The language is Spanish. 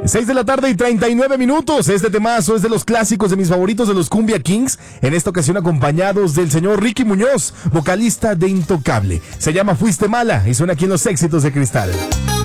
6 de la tarde y 39 minutos. Este temazo es de los clásicos de mis favoritos de los Cumbia Kings. En esta ocasión acompañados del señor Ricky Muñoz, vocalista de Intocable. Se llama Fuiste Mala y suena aquí en los éxitos de Cristal.